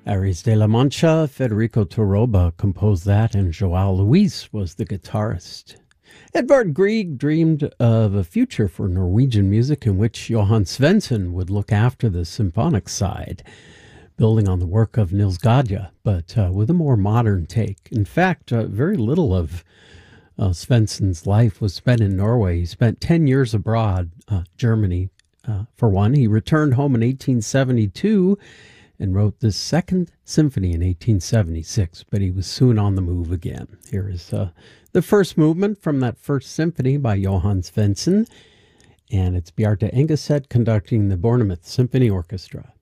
Aries de la Mancha, Federico Toroba composed that, and Joao Luis was the guitarist. Edvard Grieg dreamed of a future for Norwegian music in which Johan Svensson would look after the symphonic side, building on the work of Nils Gade, but with a more modern take. In fact, very little of Svensson's life was spent in Norway. He spent 10 years abroad, Germany, for one. He returned home in 1872 and wrote the Second Symphony in 1876, but he was soon on the move again. Here is the first movement from that first symphony by Johan Svensson, and it's Bjarte Engeset conducting the Bornemouth Symphony Orchestra.